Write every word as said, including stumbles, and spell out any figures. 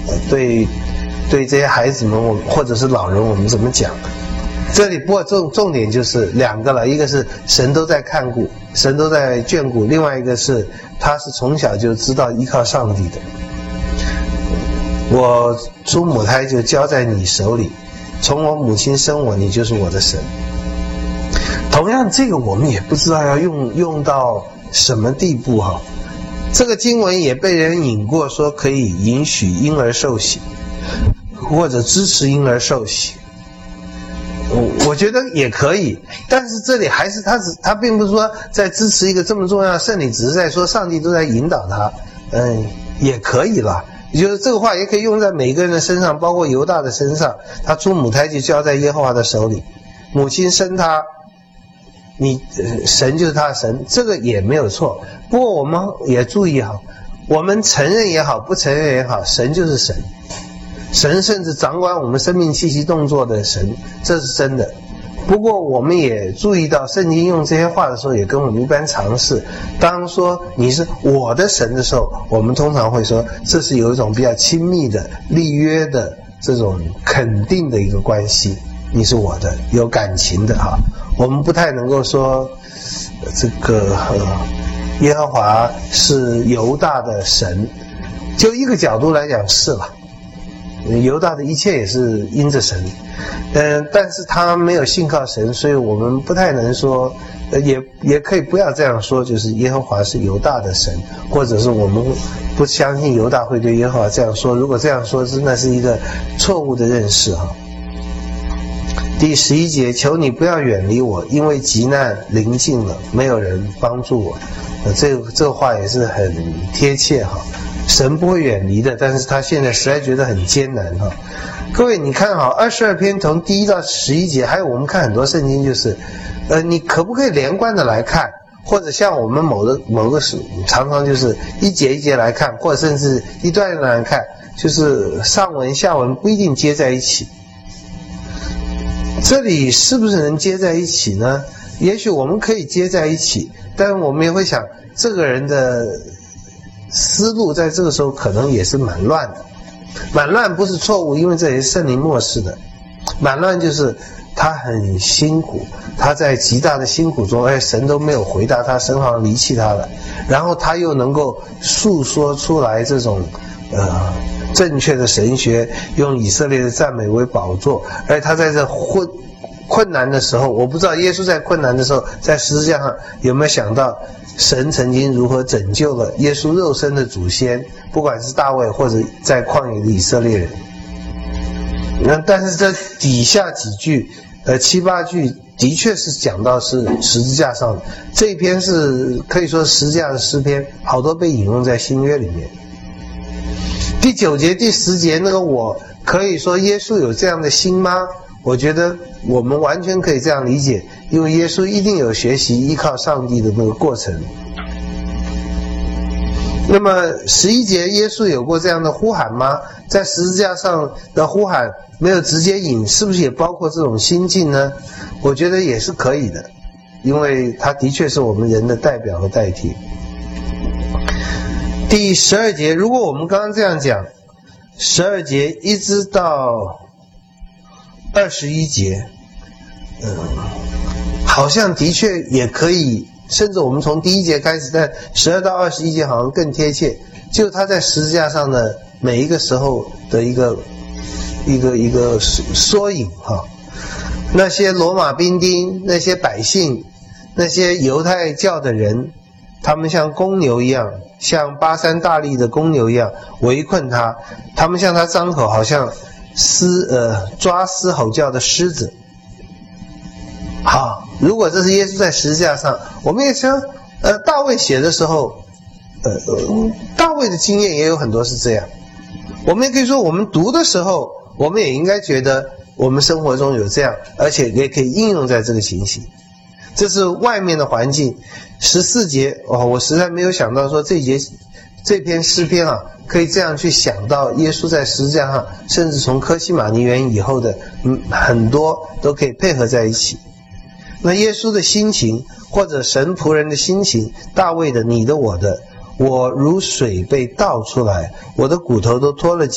呃、对对这些孩子们，我或者是老人，我们怎么讲？这里不过重重点就是两个了，一个是神都在看顾，神都在眷顾，另外一个是他是从小就知道依靠上帝的。我出母胎就交在你手里，从我母亲生我，你就是我的神。同样，这个我们也不知道要用用到什么地步哈。这个经文也被人引过，说可以允许婴儿受洗，或者支持婴儿受洗。我我觉得也可以，但是这里还是他只他并不是说在支持一个这么重要的圣礼，只是在说上帝都在引导他，嗯，也可以了。也就是这个话也可以用在每个人的身上，包括犹大的身上。他出母胎就交在耶和华的手里，母亲生他，你、呃、神就是他的神，这个也没有错。不过我们也注意哈，我们承认也好，不承认也好，神就是神。神甚至掌管我们生命气息动作的神，这是真的。不过我们也注意到圣经用这些话的时候也跟我们一般尝试，当说你是我的神的时候，我们通常会说这是有一种比较亲密的立约的这种肯定的一个关系，你是我的，有感情的哈。我们不太能够说这个、呃、耶和华是犹大的神，就一个角度来讲是了，犹大的一切也是因着神，嗯、呃，但是他没有信靠神，所以我们不太能说，呃，也也可以不要这样说，就是耶和华是犹大的神，或者是我们不相信犹大会对耶和华这样说。如果这样说，真的是一个错误的认识哈。第十一节，求你不要远离我，因为急难临近了，没有人帮助我。呃，这这个话也是很贴切哈。神不会远离的，但是他现在实在觉得很艰难哈。各位你看哈，二十二篇从第一到十一节，还有我们看很多圣经，就是呃，你可不可以连贯的来看，或者像我们某个某个时常常就是一节一节来看，或者甚至一段一段来看，就是上文下文不一定接在一起。这里是不是能接在一起呢？也许我们可以接在一起，但我们也会想，这个人的思路在这个时候可能也是蛮乱的。蛮乱不是错误，因为这也是圣灵漠视的。蛮乱就是他很辛苦，他在极大的辛苦中，哎，神都没有回答他，神好像离弃他了。然后他又能够诉说出来这种呃正确的神学，用以色列的赞美为宝座。而他在这混困难的时候，我不知道耶稣在困难的时候，在十字架上有没有想到神曾经如何拯救了耶稣肉身的祖先，不管是大卫或者在旷野的以色列人。那但是这底下几句呃七八句的确是讲到是十字架上的，这一篇是可以说十字架的诗篇，好多被引用在新约里面。第九节第十节那个我可以说耶稣有这样的心吗？我觉得我们完全可以这样理解，因为耶稣一定有学习依靠上帝的那个过程。那么十一节耶稣有过这样的呼喊吗？在十字架上的呼喊没有直接引，是不是也包括这种心境呢？我觉得也是可以的，因为他的确是我们人的代表和代替。第十二节，如果我们刚刚这样讲，十二节一直到二十一节，嗯，好像的确也可以，甚至我们从第一节开始，但十二到二十一节好像更贴切，就他在十字架上的每一个时候的一个一个一个缩影哈。那些罗马兵丁，那些百姓，那些犹太教的人，他们像公牛一样，像巴山大力的公牛一样围困他，他们向他张口，好像嘶呃抓嘶吼叫的狮子。好，如果这是耶稣在十字架上，我们也说呃大卫写的时候，呃大卫的经验也有很多是这样。我们也可以说我们读的时候，我们也应该觉得我们生活中有这样，而且也可以应用在这个情形。这是外面的环境。十四节哦，我实在没有想到说这一节这篇诗篇啊，可以这样去想到耶稣在十字架上，甚至从科西玛尼园以后的嗯很多都可以配合在一起。那耶稣的心情，或者神仆人的心情，大卫的、你的、我的，我如水被倒出来，我的骨头都脱了